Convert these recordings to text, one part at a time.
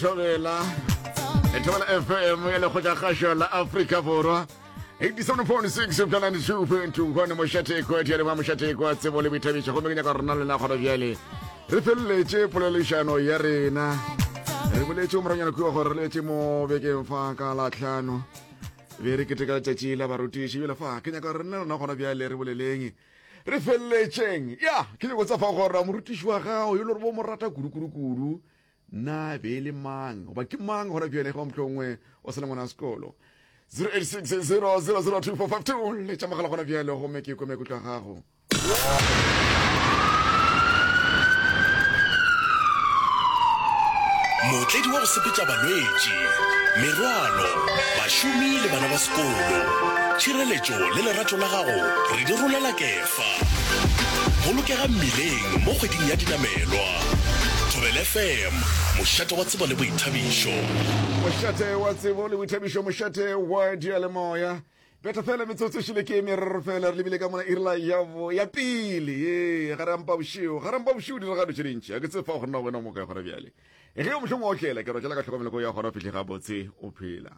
Thobela FM ya lekgotla kgašo la Afrika Borwa 87.6 Mthalane 2.2 gone mošateko a diale ba mošateko a tsebo le boithabišo gomme ke nyaka rona le na kgona bjale re feleletse polelešano ya rena re boletse o moranyana kua gore re letse mo bekeng fa ka la tlhano be re keteka letšatši la barutiši bjela fa ke nyaka rena rona gona bjale re boleleng re feleletseng ya ke nyako tsa fa gore morutiši wa gago yo le re bo mo rata kudu na be le mang goba ke mang gona bjale ga mohlongwe o se le ngwana sekolo 0860002452 le tša magala gona bjale gomme ke ikome kutla gago motledi wa go sepetša balwetši merwalo bašomi le bana ba sekolo tšhireletšo le lerato la gago re di rolela kefa bolokega mmileng mo kgweding ya dinamelwa Thobela FM mošate wa tsebo le boithabišo mošate wa tsebo le boithabišo mošate wa dialemoya beta fela metsotso šile ke merero fela re lebile ka mona irla ya pele ye ga re mpa bošio di re gado tšedintši a ke tsefa go nna wena mo ka gore bjale e ge o mohlong wa otlela ke rotlela ka tlhokomeleko ya gona fitlhe ga botse o phela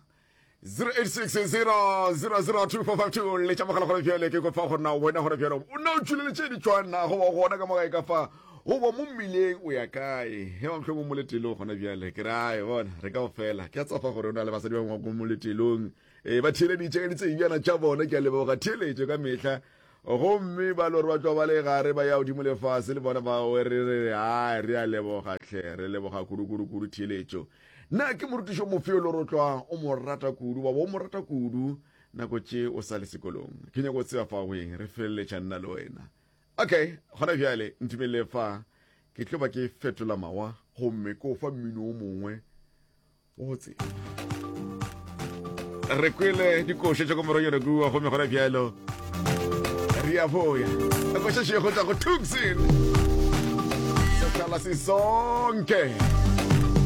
0860002452 le tša mogala gore bjale ke kofa go nna wena gore bjale o nna o tšhuleletše ditšwana go ba gona ka mogae ka fa go ba mo mmileng o ya kae he wa mohlong o moletelong gona bjale ke rae bona re ka o fela ke a tsafa gore o na le basadi ba ngwa ko moletelong ba theeleditše ka ditseibjana tša bona ke a leboga theeletšo ka mehla gomme ba le gore ba tšwa ba le gare ba ya godimo lefase le bona ba re a leboga hle re leboga kudu theeletšo nna ke morutišo mofeo le rotlwa o mo rata kudu ba bo mo rata kudu nako tše o sa le sekolong ke nyako tseba fa goeng re feleletša nna le wena okay gona bjale ntumele fa ke tlo ba ke fetola mawa gomme ko fa mmino o mongwe o tse re kwele dikoše tša ko moronyana kua gomme gona bjalo re a boya a koša šego tša go tuksin se tlala se sonke